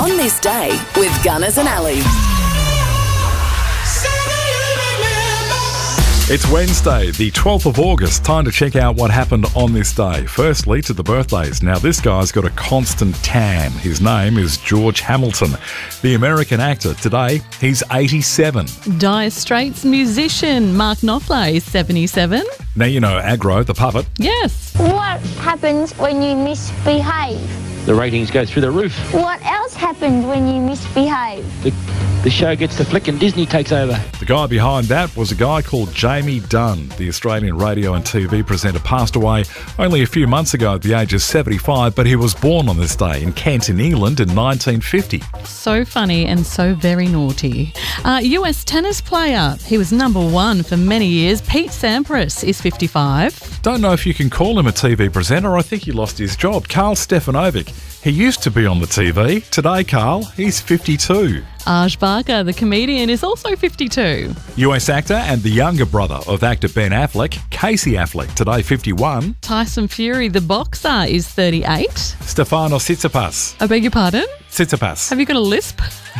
On This Day with Gunners and Ali. It's Wednesday, the 12th of August. Time to check out what happened on this day. Firstly, to the birthdays. Now, this guy's got a constant tan. His name is George Hamilton. The American actor. Today, he's 87. Dire Straits musician Mark Knopfler is 77. Now, you know Agro, the puppet. Yes. What happens when you misbehave? The ratings go through the roof. What else happens when you misbehave? The show gets the flick and Disney takes over. The guy behind that was a guy called Jamie Dunn. The Australian radio and TV presenter passed away only a few months ago at the age of 75, but he was born on this day in Canton, England in 1950. So funny and so very naughty. US tennis player. He was number one for many years. Pete Sampras is 55. Don't know if you can call him a TV presenter. I think he lost his job. Carl Stefanovic. He used to be on the TV. Today, Carl, he's 52. Aj Barker, the comedian, is also 52. US actor and the younger brother of actor Ben Affleck, Casey Affleck, today 51. Tyson Fury, the boxer, is 38. Stefanos Tsitsipas. I beg your pardon? Tsitsipas. Have you got a lisp?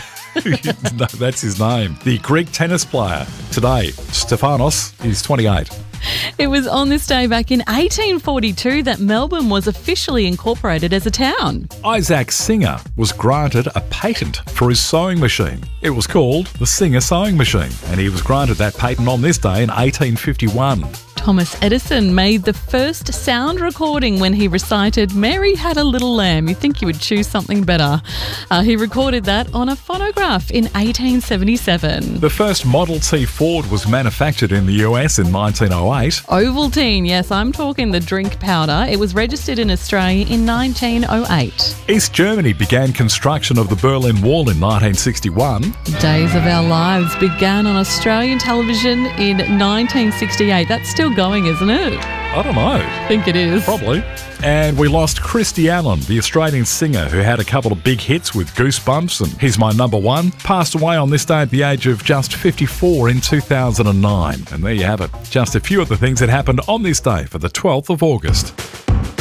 No, that's his name. The Greek tennis player. Today, Stefanos is 28. It was on this day back in 1842 that Melbourne was officially incorporated as a town. Isaac Singer was granted a patent for his sewing machine. It was called the Singer Sewing Machine, and he was granted that patent on this day in 1851. Thomas Edison made the first sound recording when he recited "Mary Had a Little Lamb." You'd think you would choose something better. He recorded that on a phonograph in 1877. The first Model T Ford was manufactured in the US in 1908. Ovaltine, yes, I'm talking the drink powder. It was registered in Australia in 1908. East Germany began construction of the Berlin Wall in 1961. Days of Our Lives began on Australian television in 1968. That's still going, isn't it? I don't know. I think it is. Probably. And we lost Christy Allen, the Australian singer who had a couple of big hits with Goosebumps and He's My Number One. Passed away on this day at the age of just 54 in 2009. And there you have it. Just a few of the things that happened on this day for the 12th of August.